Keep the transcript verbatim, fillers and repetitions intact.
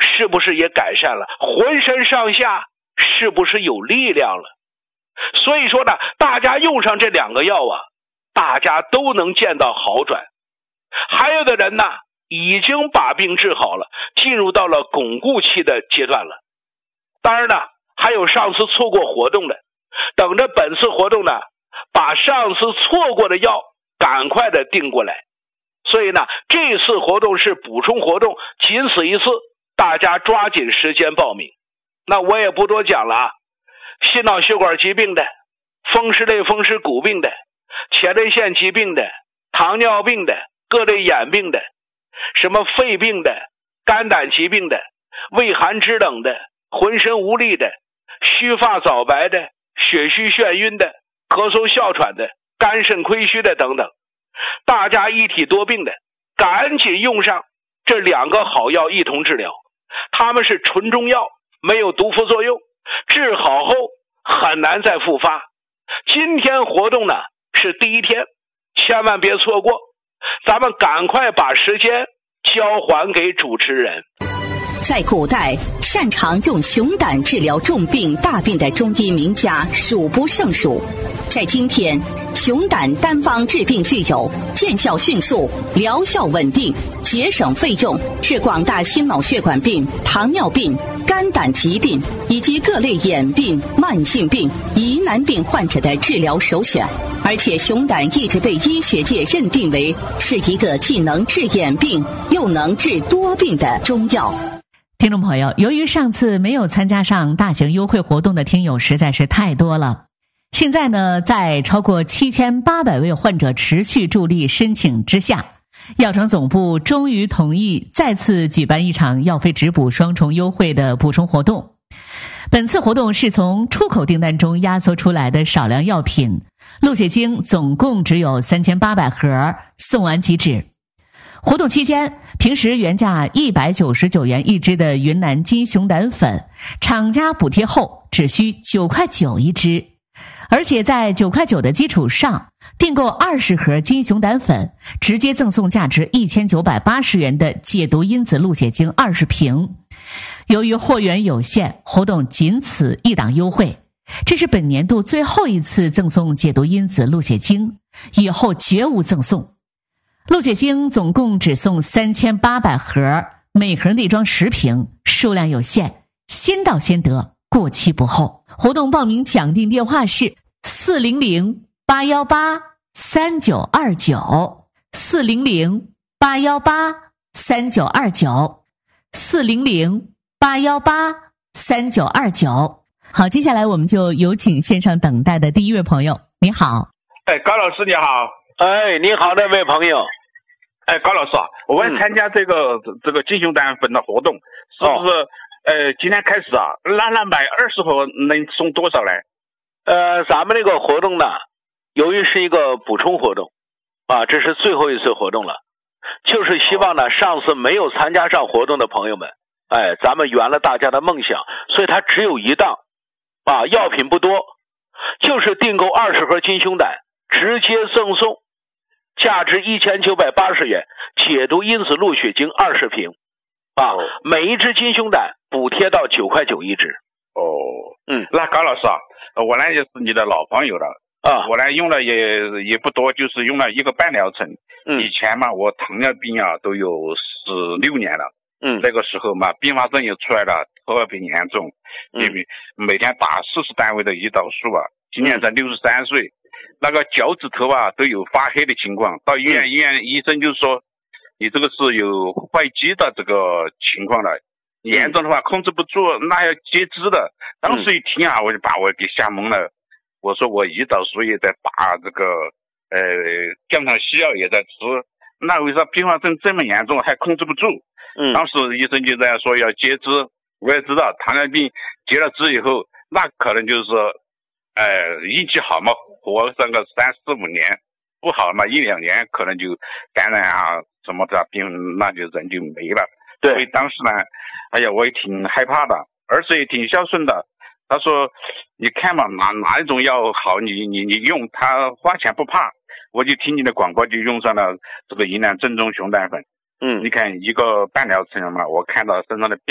是不是也改善了？浑身上下是不是有力量了？所以说呢，大家用上这两个药啊，大家都能见到好转。还有的人呢，已经把病治好了，进入到了巩固期的阶段了。当然呢，还有上次错过活动的，等着本次活动呢，把上次错过的药赶快的订过来。所以呢，这次活动是补充活动，仅此一次，大家抓紧时间报名。那我也不多讲了啊，心脑血管疾病的、风湿类风湿骨病的、前列腺疾病的、糖尿病的、各类眼病的、什么肺病的、肝胆疾病的、畏寒肢冷的、浑身无力的、须发早白的、血虚眩晕的、咳嗽哮喘的、肝肾亏虚的等等，大家一体多病的，赶紧用上这两个好药一同治疗。它们是纯中药，没有毒副作用，治好后很难再复发。今天活动呢是第一天，千万别错过，咱们赶快把时间交还给主持人。 在古代，擅长用熊胆治疗重病大病的中医名家数不胜数。在今天，熊胆单方治病具有见效迅速、疗效稳定、节省费用，是广大心脑血管病、糖尿病、肝胆疾病以及各类眼病、慢性病、疑难病患者的治疗首选。而且熊胆一直被医学界认定为是一个既能治眼病又能治多病的中药。 听众朋友，由于上次没有参加上大型优惠活动的听友实在是太多了，现在呢，在超过七千八百位患者持续助力申请之下，药厂总部终于同意再次举办一场药费直补双重优惠的补充活动。本次活动是从出口订单中压缩出来的少量药品，鹿血精总共只有三千八百盒，送完即止。活动期间，平时原价一百九十九元一支的云南金熊胆粉，厂家补贴后只需九块九一支，而且在九块九的基础上，订购二十盒金熊胆粉，直接赠送价值一千九百八十元的解毒因子鹿血精二十瓶。由于货源有限，活动仅此一档优惠，这是本年度最后一次赠送解毒因子鹿血精，以后绝无赠送。鹿血精总共只送三千八百盒，每盒内装十瓶，数量有限，先到先得，过期不候。活动报名抢订电话是四零零八一八三九二九，四零零八一八三九二九，四零零八一八三九二九。好，接下来我们就有请线上等待的第一位朋友。你好。 哎，高老师你好。 哎，你好，那位朋友。 哎，高老师啊，我要参加这个、嗯、这个金熊胆粉的活动，是不是？哦、呃，今天开始啊，那那买二十盒能送多少呢？ 呃，咱们这个活动呢，由于是一个补充活动，啊，这是最后一次活动了，就是希望呢，上次没有参加上活动的朋友们，哎，咱们圆了大家的梦想，所以它只有一档，啊，药品不多，就是订购二十盒金熊胆，直接赠送价值一千九百八十元解毒因子鹿血精二十瓶，啊，哦、每一支金熊胆补贴到九块九一支。 哦， 嗯， 那高老师啊，我呢也是你的老朋友了啊，我呢用了也也不多，就是用了一个半疗程。嗯，以前嘛，我糖尿病啊都有十六年了。嗯，那个时候嘛，并发症也出来了，特别严重，因为每天打四十单位的胰岛素啊。今年才六十三岁。那个脚趾头啊都有发黑的情况，到医院、嗯、医院医生就说你这个是有坏肌的这个情况了，严重的话控制不住，那要截肢的。当时一听啊，我就把我给吓懵了。我说我胰岛素也在打，这个呃降糖西药也在吃，那为啥并发症这么严重还控制不住？嗯，当时医生就这样说要截肢。我也知道糖尿病截了肢以后，那可能就是呃运气好嘛，活上个三四五年，不好嘛一两年可能就感染啊什么的病，那就人就没了。对，所以当时呢，哎呀我也挺害怕的，儿子也挺孝顺的。他说你看嘛，哪哪一种药好你你你用，他花钱不怕。我就听你的广播就用上了这个云南正宗熊胆粉。嗯，你看一个半疗程嘛，我看到身上的